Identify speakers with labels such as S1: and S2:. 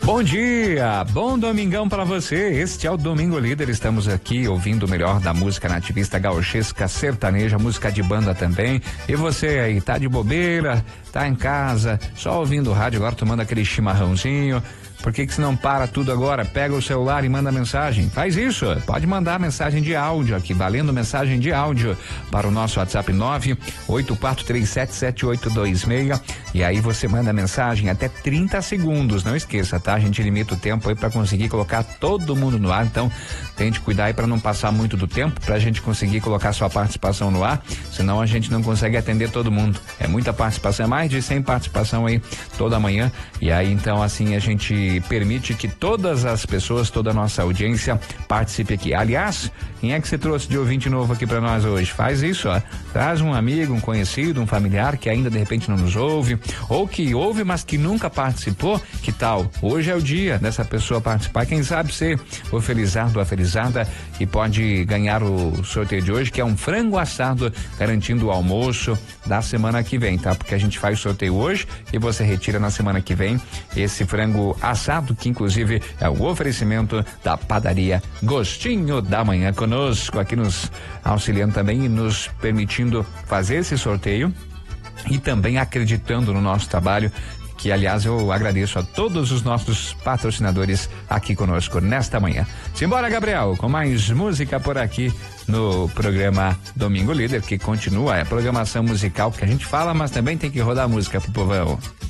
S1: Bom dia, bom domingão para você. Este é o Domingo Líder. Estamos aqui ouvindo o melhor da música nativista gauchesca, sertaneja, música de banda também. E você aí, tá de bobeira, tá em casa, só ouvindo o rádio agora, tomando aquele chimarrãozinho. Por que você não para tudo agora? Pega o celular e manda mensagem. Faz isso. Pode mandar mensagem de áudio aqui, valendo mensagem de áudio para o nosso WhatsApp 984377826. E aí você manda mensagem até 30 segundos. Não esqueça, tá? A gente limita o tempo aí para conseguir colocar todo mundo no ar. Então, tente cuidar aí para não passar muito do tempo, pra gente conseguir colocar sua participação no ar. Senão a gente não consegue atender todo mundo. É muita participação, é mais de 100 participação aí toda manhã. E aí, então, assim, a gente permite que todas as pessoas, toda a nossa audiência participe aqui. Aliás, quem é que você trouxe de ouvinte novo aqui para nós hoje? Faz isso, ó. Traz um amigo, um conhecido, um familiar que ainda de repente não nos ouve, ou que ouve, mas que nunca participou. Que tal? Hoje é o dia dessa pessoa participar. Quem sabe ser o felizardo ou a felizarda e pode ganhar o sorteio de hoje, que é um frango assado, garantindo o almoço da semana que vem, tá? Porque a gente faz o sorteio hoje e você retira na semana que vem esse frango assado, que inclusive é o oferecimento da padaria Gostinho da Manhã, conosco aqui, nos auxiliando também e nos permitindo fazer esse sorteio e também acreditando no nosso trabalho, que aliás eu agradeço a todos os nossos patrocinadores aqui conosco nesta manhã. Simbora, Gabriel, com mais música por aqui no programa Domingo Líder, que continua a programação musical que a gente fala, mas também tem que rodar música pro povão.